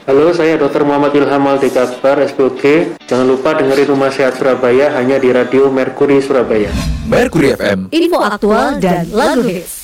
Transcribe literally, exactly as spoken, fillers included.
Halo, saya dokter Muhammad Ilham Maldika Akbar, S P O G. Jangan lupa dengerin Rumah Sehat Surabaya hanya di Radio Mercury Surabaya. Mercury F M. Info aktual dan lagu hits.